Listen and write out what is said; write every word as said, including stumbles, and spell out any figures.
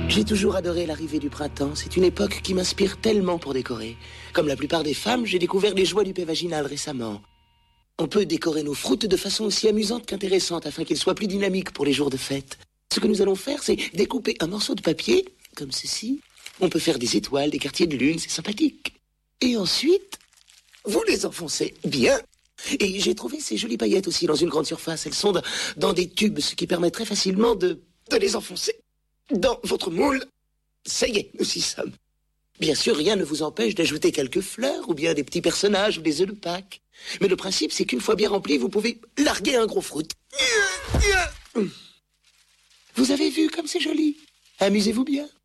J'ai toujours adoré l'arrivée du printemps. C'est une époque qui m'inspire tellement pour décorer. Comme la plupart des femmes, j'ai découvert les joies du paix vaginal récemment. On peut décorer nos fruits de façon aussi amusante qu'intéressante afin qu'ils soient plus dynamiques pour les jours de fête. Ce que nous allons faire, c'est découper un morceau de papier, comme ceci. On peut faire des étoiles, des quartiers de lune, c'est sympathique. Et ensuite, vous les enfoncez bien. Et j'ai trouvé ces jolies paillettes aussi dans une grande surface. Elles sont dans des tubes, ce qui permet très facilement de, de les enfoncer dans votre moule. Ça y est, nous y sommes. Bien sûr, rien ne vous empêche d'ajouter quelques fleurs ou bien des petits personnages ou des œufs de Pâques. Mais le principe, c'est qu'une fois bien rempli, vous pouvez larguer un gros fruit. Vous avez vu comme c'est joli? Amusez-vous bien.